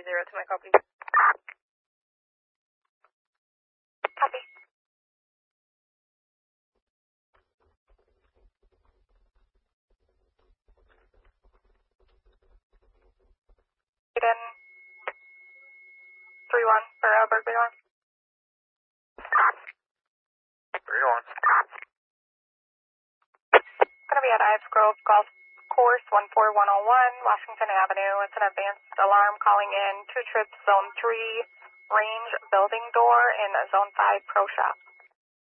to my copy. Copy. Eden 3-1 for Berkeley North. 3-1. Going to be at Ives Grove Golf Course 14101, Washington Avenue. It's an advanced alarm calling in 2 trips, Zone 3, range building door in Zone 5 Pro Shop.